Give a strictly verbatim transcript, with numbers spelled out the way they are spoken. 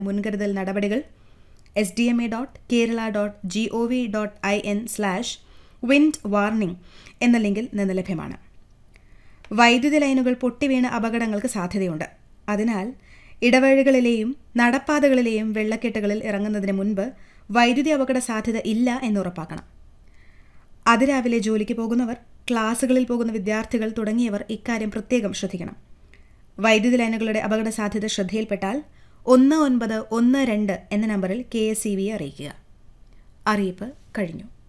മുൻകരുതൽ നടപടികൾ S D M A dot Kerala dot G O V dot I N slash wind warning എന്ന ലിങ്കിൽ നിന്ന് ലഭ്യമാണ്. വൈദ്യുതി ലൈനുകൾ പൊട്ടിവീണ അപകടങ്ങൾക്ക് സാധ്യതയുണ്ട്. അതിനാൽ ഇടവഴികളിലെയും നടപ്പാതകളിലെയും വെള്ളക്കെട്ടുകളിൽ ഇറങ്ങുന്നതിന് മുൻപ് വൈദ്യുതി അപകട സാധ്യത ഇല്ല എന്നുറപ്പാക്കണം. അതിരാവിലെ ജോലിക്ക് പോകുന്നവർ, ക്ലാസുകളിൽ പോകുന്ന വിദ്യാർത്ഥികൾ തുടങ്ങിയവർ ഇക്കാര്യം പ്രത്യേകം ശ്രദ്ധിക്കണം. വൈദ്യുതി ലൈനുകളുടെ അപകട സാധ്യത ശ്രദ്ധയിൽപ്പെട്ടാൽ ഒന്ന് ഒൻപത് ഒന്ന് രണ്ട് എന്ന നമ്പറിൽ കെ എസ് ഇ ബിയെ അറിയിക്കുക. അറിയിപ്പ് കഴിഞ്ഞു.